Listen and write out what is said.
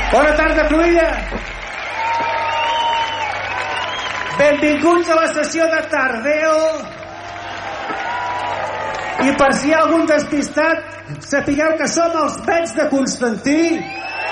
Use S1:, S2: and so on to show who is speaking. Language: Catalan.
S1: Bona tarda, Cruïlla. Benvinguts a la sessió de Tardeo. I per si hi ha algun despistat, sapigueu que som els Pets de Constantí